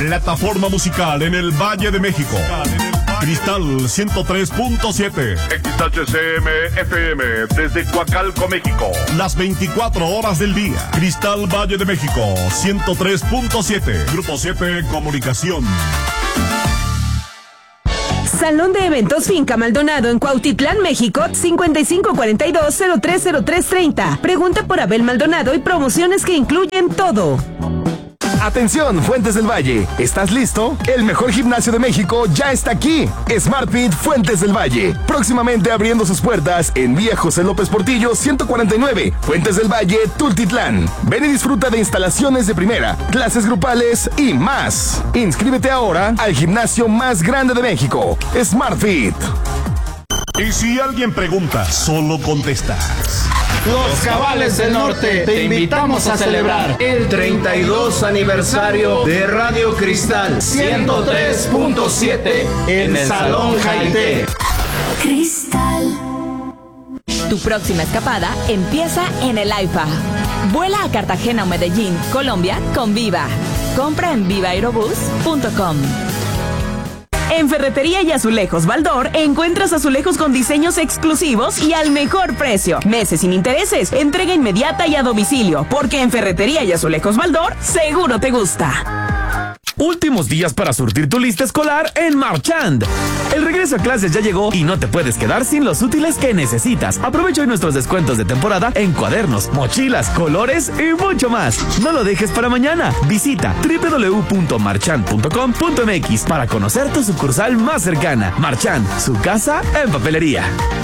Plataforma musical en el Valle de México. Cristal 103.7. XHCM FM desde Coacalco, México. Las 24 horas del día. Cristal Valle de México 103.7. Grupo 7 Comunicación. Salón de Eventos Finca Maldonado en Cuautitlán, México, 5542-030330. Pregunta por Abel Maldonado y promociones que incluyen todo. Atención, Fuentes del Valle, ¿estás listo? El mejor gimnasio de México ya está aquí. SmartFit Fuentes del Valle, próximamente abriendo sus puertas en Vía José López Portillo 149, Fuentes del Valle, Tultitlán. Ven y disfruta de instalaciones de primera, clases grupales y más. Inscríbete ahora al gimnasio más grande de México, SmartFit. Y si alguien pregunta, solo contestas. Los Cabales del Norte te invitamos a celebrar el 32 aniversario de Radio Cristal 103.7 en el Salón Jaité. Cristal. Tu próxima escapada empieza en el AIFA. Vuela a Cartagena o Medellín, Colombia, con Viva. Compra en vivaaerobus.com. En Ferretería y Azulejos Baldor encuentras azulejos con diseños exclusivos y al mejor precio. Meses sin intereses, entrega inmediata y a domicilio, porque en Ferretería y Azulejos Baldor seguro te gusta. Últimos días para surtir tu lista escolar en Marchand. El regreso a clases ya llegó y no te puedes quedar sin los útiles que necesitas. Aprovecha hoy nuestros descuentos de temporada en cuadernos, mochilas, colores y mucho más. No lo dejes para mañana. Visita www.marchand.com.mx para conocer tu sucursal más cercana. Marchand, su casa en papelería.